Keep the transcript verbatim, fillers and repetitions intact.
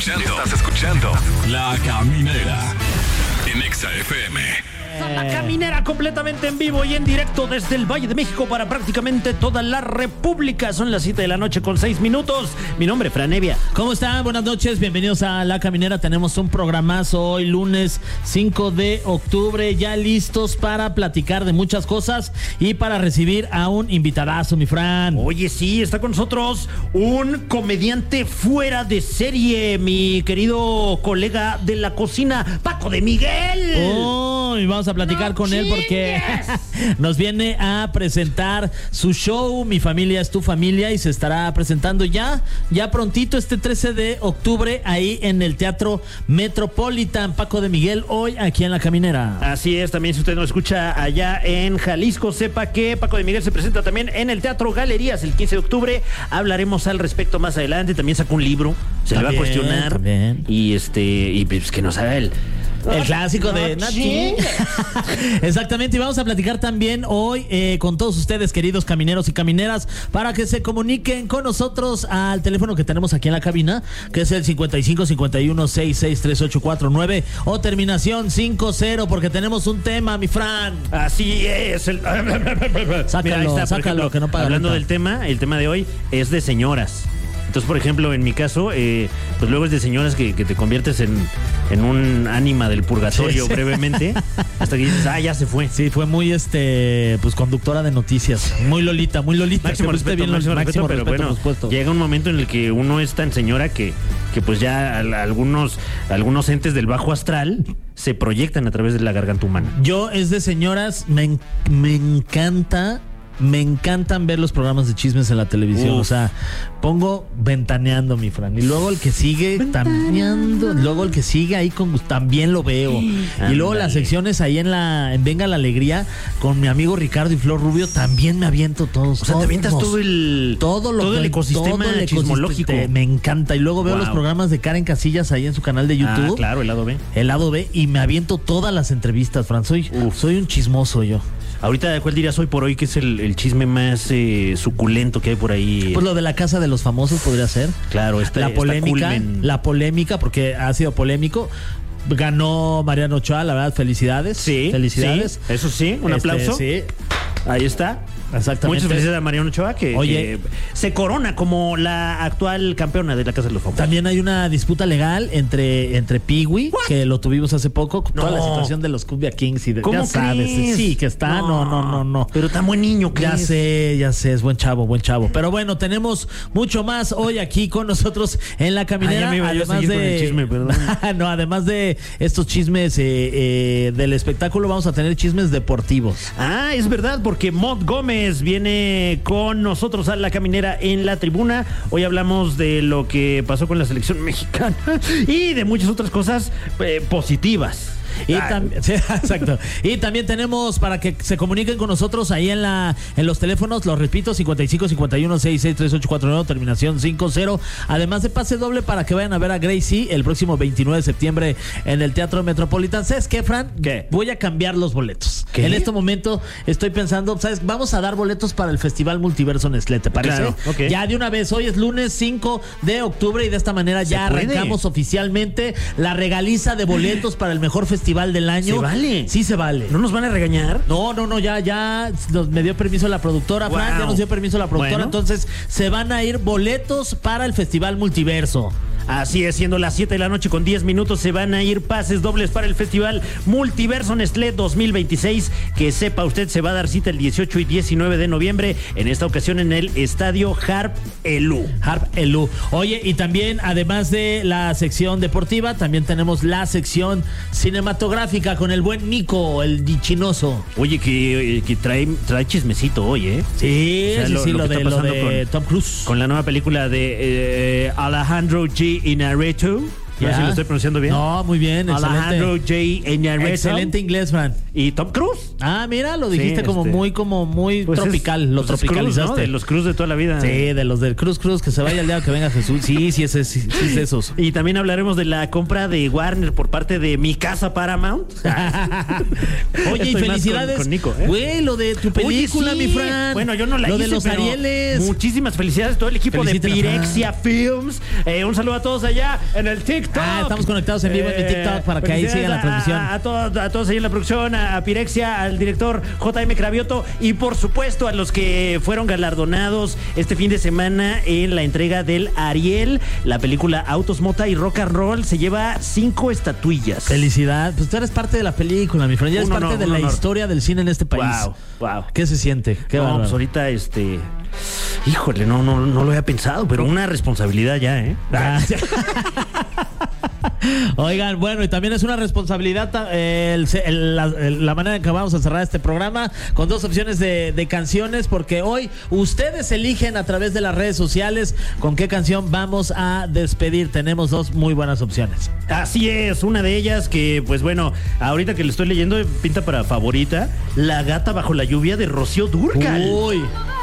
escuchando, estás escuchando La Caminera en Exa F M. La Caminera completamente en vivo y en directo desde el Valle de México para prácticamente toda la República. Son las siete de la noche con seis minutos. Mi nombre es Fran Evia. ¿Cómo están? Buenas noches, bienvenidos a La Caminera. Tenemos un programazo hoy, lunes cinco de octubre, ya listos para platicar de muchas cosas y para recibir a un invitadazo, mi Fran. Oye, sí, está con nosotros un comediante fuera de serie, mi querido colega de la cocina, Paco de Miguel. Oh, y vamos a platicar no con chingues. Él porque nos viene a presentar su show Mi Familia es Tu Familia y se estará presentando ya, ya prontito este trece de octubre ahí en el Teatro Metropolitan. Paco de Miguel hoy aquí en La Caminera. Así es, también si usted nos escucha allá en Jalisco, sepa que Paco de Miguel se presenta también en el Teatro Galerías el quince de octubre. Hablaremos al respecto más adelante. También sacó un libro, se también, le va a cuestionar también. y este y pues que nos haga el El clásico de no, Nachi. Exactamente, y vamos a platicar también hoy eh, con todos ustedes, queridos camineros y camineras, para que se comuniquen con nosotros al teléfono que tenemos aquí en la cabina, que es el cincuenta y cinco cincuenta y uno sesenta y seis treinta y ocho cuarenta y nueve o terminación cincuenta, porque tenemos un tema, mi Fran. Así es. El... Sácalo, Mira, ahí está, sácalo, ejemplo, que no paga. Hablando nunca. del tema, el tema de hoy es de señoras. Entonces, por ejemplo, en mi caso, eh, pues luego es de señoras que, que te conviertes en, en un ánima del purgatorio, sí, sí. brevemente, hasta que dices, ah, ya se fue. Sí, fue muy, este, pues conductora de noticias, muy Lolita, muy Lolita. Máximo respeto, bien máximo, máximo respeto, pero respeto, bueno, llega un momento en el que uno es tan señora que, que pues ya algunos, algunos entes del bajo astral se proyectan a través de la garganta humana. Yo es de señoras, me, me encanta... Me encantan ver los programas de chismes en la televisión. Uf. O sea, pongo Ventaneando, mi Fran. Y luego el que sigue Ventaneando. Luego el que sigue ahí con también lo veo. Sí. Y luego las secciones ahí en la en Venga la Alegría con mi amigo Ricardo y Flor Rubio también me aviento todos. O sea, te avientas todo el todo, lo todo que, el ecosistema todo el chismológico. Ecosistema, me encanta. Y luego veo wow. los programas de Karen Casillas ahí en su canal de YouTube. Ah, claro, el lado B. El lado B. Y me aviento todas las entrevistas, Fran. Soy, soy un chismoso yo. Ahorita, ¿cuál dirías hoy por hoy que es el, el chisme más eh, suculento que hay por ahí? Pues lo de la Casa de los Famosos podría ser. Claro, está, la polémica, está cool, la polémica, porque ha sido polémico. Ganó Mariano Ochoa, la verdad, felicidades. Sí, felicidades. Sí, eso sí, un este, aplauso. Sí. Ahí está. Exactamente. Muchas felicidades a Mariano Ochoa, que, Oye, que se corona como la actual campeona de la Casa de los Famosos. También hay una disputa legal entre, entre Pee-wee, que lo tuvimos hace poco, con no. toda la situación de los Cumbia Kings y de, ¿Cómo ya sabes, crees? Sí, que está, no, no, no, no. Pero tan buen niño, Ya es? sé, ya sé, es buen chavo, buen chavo. Pero bueno, tenemos mucho más hoy aquí con nosotros en La Caminera. Ah, ya me iba además yo a de con el chisme, perdón. No, además de estos chismes eh, eh, del espectáculo, vamos a tener chismes deportivos. Ah, es verdad, porque Mot Gómez viene con nosotros a La Caminera en la tribuna. Hoy hablamos de lo que pasó con la selección mexicana y de muchas otras cosas eh, positivas. Y, tam- sí, exacto. Y también tenemos para que se comuniquen con nosotros ahí en la en los teléfonos, los repito, cincuenta y cinco cincuenta y uno sesenta y seis treinta y ocho cuarenta y nueve, terminación cincuenta. Además de pase doble para que vayan a ver a Gracie el próximo veintinueve de septiembre en el Teatro Metropolitan. ¿Sabes qué, Fran? ¿Qué? Voy a cambiar los boletos. ¿Qué? En este momento estoy pensando, ¿sabes? Vamos a dar boletos para el Festival Multiverso Nestlé, ¿te parece? Claro, okay. Ya de una vez, hoy es lunes cinco de octubre y de esta manera ya arrancamos oficialmente la regaliza de boletos para el mejor festival del año. ¿Se vale? Sí se vale. ¿No nos van a regañar? No, no, no, ya, ya nos, me dio permiso la productora, wow. Fran, ya nos dio permiso la productora, bueno. Entonces se van a ir boletos para el Festival Multiverso. Así es, siendo las siete de la noche con diez minutos, se van a ir pases dobles para el Festival Multiverso Nestlé dos mil veintiséis, que sepa usted, se va a dar cita el dieciocho y diecinueve de noviembre, en esta ocasión en el Estadio Harp Elú. Harp Elú. Oye, y también, además de la sección deportiva, también tenemos la sección cinematográfica con el buen Nico, el dichinoso. Oye, que, que trae, trae chismecito hoy, ¿eh? Sí, o sea, sí, lo, sí, lo, lo de, lo de con, Tom Cruise. Con la nueva película de eh, Alejandro G. Inarritu. No sé si lo estoy pronunciando bien. No, muy bien, Alejandro excelente. J. Iñárritu. Excelente inglés, Fran. Y Tom Cruise. Ah, mira, lo dijiste Sí, como este, muy, como muy Pues tropical. es- lo pues es Cruz, tropicalizaste. ¿no? De los Cruz de toda la vida. Sí, de los del Cruz Cruz, que se vaya el día que venga Jesús. Sí, sí, es, sí, sí es esos. Y también hablaremos de la compra de Warner por parte de Mi Casa Paramount. Oye, y Estoy más felicidades. con- con Nico, ¿eh? Güey, lo de tu película, Oye, sí. mi Fran. Bueno, yo no la Lo hice, de los pero Arieles. Muchísimas felicidades a todo el equipo Feliciten a de Fran. Pirexia Films. Eh, un saludo a todos allá en el TikTok. Ah, estamos conectados en vivo en mi TikTok para que ahí felicidades sigan la a- transmisión. A, a todos, a todos ahí en la producción, a, a Pirexia, al director J M Cravioto y por supuesto a los que fueron galardonados este fin de semana en la entrega del Ariel. La película Autos, Mota y Rock and Roll se lleva cinco estatuillas. Felicidad. Pues tú eres parte de la película, mi Fran. Ya Un eres parte honor, de un la honor. historia del cine en este país. Wow, wow. ¿Qué se siente? Qué no, bárbaro. pues ahorita, este. Híjole, no, no, no lo había pensado, pero una responsabilidad ya, ¿eh? Ah. Oigan, bueno, y también es una responsabilidad ta- eh, el- el- la, el- la manera en que vamos a cerrar este programa con dos opciones de, de canciones, porque hoy ustedes eligen a través de las redes sociales con qué canción vamos a despedir. Tenemos dos muy buenas opciones. Así es, una de ellas que, pues bueno, ahorita que le estoy leyendo, pinta para favorita, La Gata Bajo la Lluvia de Rocío Dúrcal. Uy.